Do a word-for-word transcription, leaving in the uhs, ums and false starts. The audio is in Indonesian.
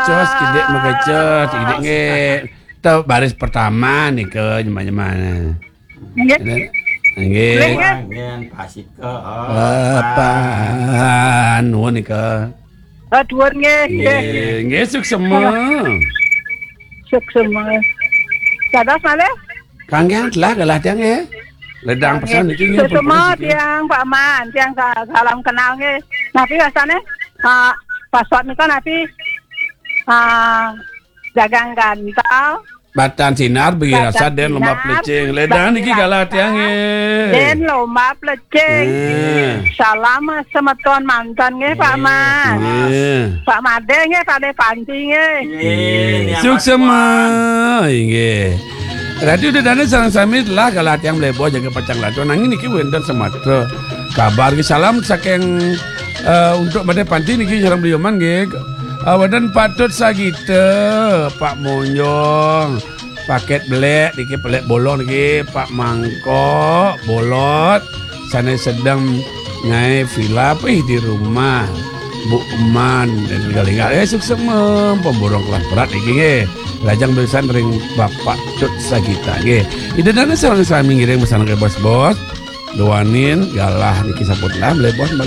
Cos kidek makecos kidek nge. Tau baris pertama nih ke nyemana-nyemana. Nggih. Nggih. Wangen pasik ke. Apaan nuwun nih ke. Ah dhuwur nggih. Nggih, nggih suksema. Suksema. Kados malih? Kangge lah kalah tiang nggih. Ledang pesan iki nggih. Suksema tiang Pak Man, tiang salam kenal nggih. Napi rasane ah password nika napi ah dagang gantau. Batan sinar bagi Batan rasa den lomba sinar, plecing. Ledang niki kalah tiang nggih. Den lomba plecing. Eh. Salam semeton mantan nggih Pak Man. Nggih. Pak Made nggih, Pak De Panti nggih. Suksema. Nggih. Radi udah dana sareng sami lah kalah tiang mlebo jaga pacang lato nanging niki wonten Sumatera. Kabar ki salam saking eh, untuk Made Panti niki sareng beliau man nggih. Awadan patut sagite Pak Monjong paket belek niki belek bolong niki Pak Mangkok bolot sana sedang ngai villa ih di rumah Bu Eman dan tinggal-tinggal eh sukses mem pemborong kelas berat niki nggih lajang besan ring Bapak Tut Sagita nggih ide dana sareng sami ngiring pesan ke bos-bos doanin galah niki saputlah beli bos